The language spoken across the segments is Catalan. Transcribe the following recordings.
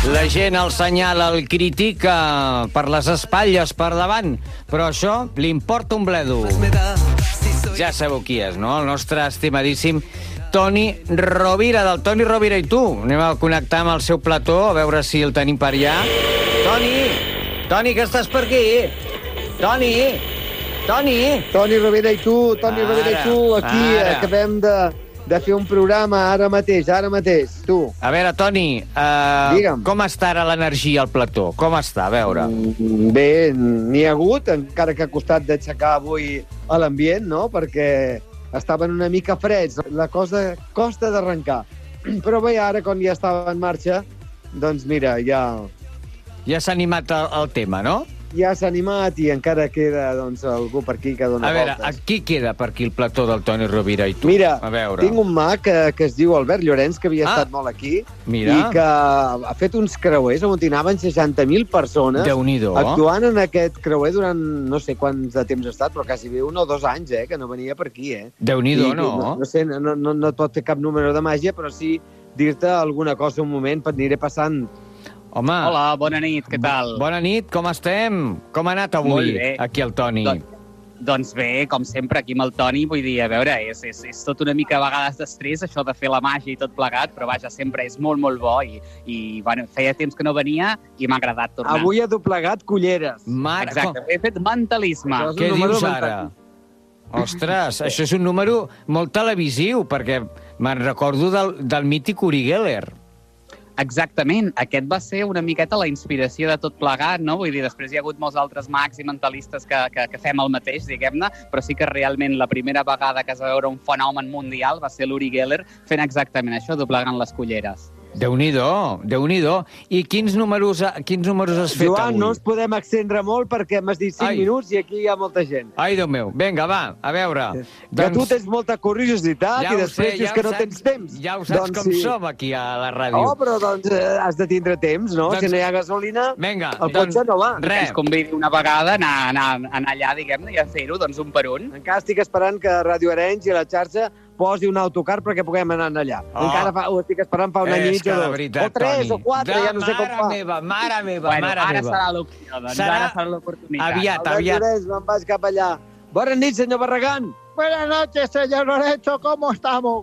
La gent el senyala, el critica per les espatlles, per davant, però això li importa un bledo. Ja sabeu qui és, no? El nostre estimadíssim Toni Rovira, del Toni Rovira i tu. Anem a connectar amb el seu plató, a veure si el tenim per allà. Toni, que estàs per aquí? Toni! Toni Rovira i tu, aquí ara. acabem de fer un programa ara mateix, tu. A veure, Toni, Digue'm. com està ara l'energia al plató? Com està? A veure. Bé, n'hi ha hagut, encara que ha costat d'aixecar avui a l'ambient, no?, perquè estaven una mica freds. La cosa costa d'arrencar. Però bé, ara, quan ja estava en marxa, doncs mira, ja Ja s'ha animat el tema, no? s'ha animat i encara queda doncs, algú per aquí que dona A veure, voltes. qui queda per aquí el plató del Toni Rovira i tu? Mira, A veure. tinc un mag que es diu Albert Llorenç, que havia estat molt aquí, Mira. i que ha fet uns creuers on hi anaven 60.000 persones Déu-n'hi-do. actuant en aquest creuer durant no sé quants de temps ha estat, però quasi bé 1 o 2 anys, que no venia per aquí, Déu-n'hi-do, I, no? No sé, no et pot fer cap número de màgia, però sí dir-te alguna cosa un moment, t'aniré passant. Home, Hola, bona nit, què tal? bona nit, com estem? Com ha anat avui, Molt bé. aquí el Toni? Doncs bé, com sempre, aquí amb el Toni, vull dir, a veure, és tot una mica a vegades d'estrès, això de fer la màgia i tot plegat, però vaja, sempre és molt, molt bo i bueno, feia temps que no venia i m'ha agradat tornar. Avui ha doblegat culleres. Exacte, he fet mentalisme. Això és Què un número dius mental. ara? Ostres, això és un número molt televisiu, perquè me'n recordo del mític Uri Geller. Exactament, aquest va ser una miqueta la inspiració de tot plegat, no? Vull dir, després hi ha hagut molts altres mags i mentalistes que fem el mateix, diguem-ne, però sí que realment la primera vegada que es va veure un fenomen mundial va ser l'Uri Geller fent exactament això, doblegant les culleres. Déu-n'hi-do, Déu-n'hi-do. I quins números has fet Joan, avui? no ens podem extendre molt perquè m'has dit 5 Ai. minuts i aquí hi ha molta gent. Ai, Déu meu. Vinga, va, a veure. Que tu tens molta curiositat Ja i ho després sé, dius ja que ho no saps, tens temps. Ja ho saps com sí. som aquí a la ràdio. Oh, però doncs has de tindre temps, no? Doncs- Si no hi ha gasolina, Vinga, el cotxe no va. Que res. ens convidi una vegada a anar allà, diguem-ne, i a fer-ho, doncs, un per un. Encara estic esperant que Ràdio Arenys i la xarxa posi un autocar perquè puguem anar allà. Oh. Encara ho estic esperant fa un any i mig És que, o de 2. veritat, O 3 Toni, o 4, ja no sé com fa. Mare meva, Bueno, mare ara meva. serà l'opció, doncs, Serà ara serà l'oportunitat. aviat. Albert Llorenç, me'n vaig cap allà. Bona nit, senyor Barragán. Buenas noches, señor Lorenzo, ¿cómo estamos?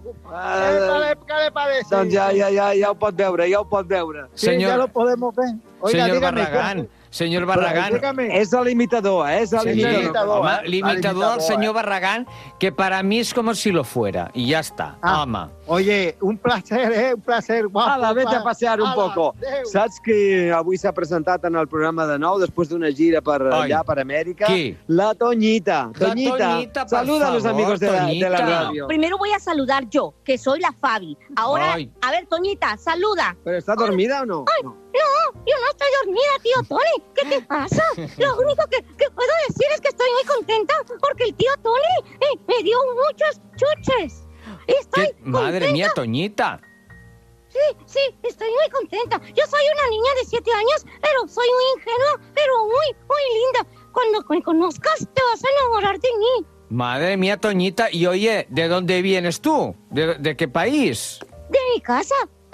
¿Qué le parece? Doncs ja ho pot veure, ja ho pot veure. Sí, Senyor- ya lo podemos ver. Oiga, Senyor dígame, Barragán, senyor Barragán. dígame. És l'imitador, és Sí, l'imitador. home, ¿eh? l'imitador del L'imitador, senyor Barragán, que para mí es como si lo fuera. Y ya está, Ah. home. Oye, un placer, un placer. Guapo, Ala, vete a passear un Ala, poco. adéu. Saps qui avui s'ha presentat en el programa de nou, després d'una gira per allà, per Amèrica? Qui? La Toñita. La Toñita, por saluda a los favor, amigos de la Toñita. radio. Primero voy a saludar yo, que soy la Fabi. Ahora, Ay. a ver, Toñita, saluda. ¿Pero está dormida o no? No. No, yo no estoy dormida, tío Tony. ¿Qué te pasa? Lo único que puedo decir es que estoy muy contenta porque el tío Tony me dio muchos chuches. Estoy Madre mía, Toñita. Sí, estoy muy contenta. Yo soy una niña de 7 años, pero soy muy ingenua, pero muy linda. Cuando me conozcas, te vas a enamorar de mí. Madre mía, Toñita. Y oye, ¿de dónde vienes tú? ¿De qué país? De mi casa.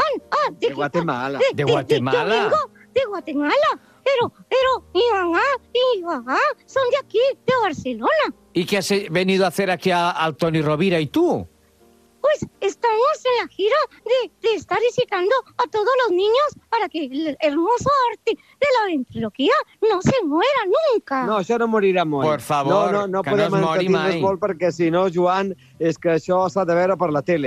De Guatemala. ¿De Guatemala? Yo vengo de Guatemala. Pero mi mamá y mi papá son de aquí, de Barcelona. ¿Y qué has venido a hacer aquí al Toni Rovira y tú? Pues estamos en la gira de estar visitando a todos los niños para que el hermoso arte de la ventriloquia no se muera nunca. No, això no morirà mai. Por favor, no que podem no es mori entretindre's mai. molt perquè si no, Joan, és que això s'ha de veure per la tele.